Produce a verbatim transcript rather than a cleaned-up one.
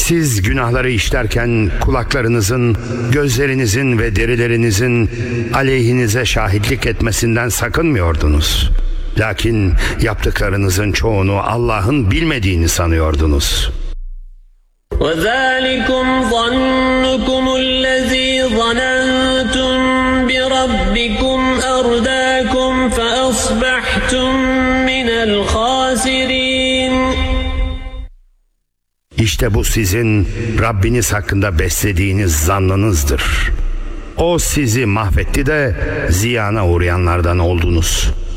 Siz günahları işlerken kulaklarınızın, gözlerinizin ve derilerinizin aleyhinize şahitlik etmesinden sakınmıyordunuz. Lakin yaptıklarınızın çoğunu Allah'ın bilmediğini sanıyordunuz. وَذَٰلِكُمْ ظَنُّكُمُ الَّذ۪ي ظَنَنْتُمْ بِرَبِّكُمْ أَرْدَاكُمْ فَأَصْبَحْتُمْ مِنَ الْخَاسِرِينَ. İşte bu sizin Rabbiniz hakkında beslediğiniz zannınızdır. O sizi mahvetti de ziyana uğrayanlardan oldunuz.